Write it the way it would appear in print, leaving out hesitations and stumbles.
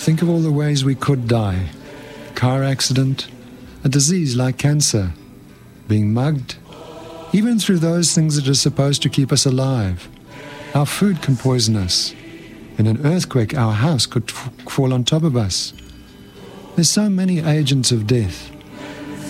Think of all the ways we could die. Car accident, a disease like cancer, being mugged, even through those things that are supposed to keep us alive. Our food can poison us. In an earthquake, our house could fall on top of us. There's so many agents of death.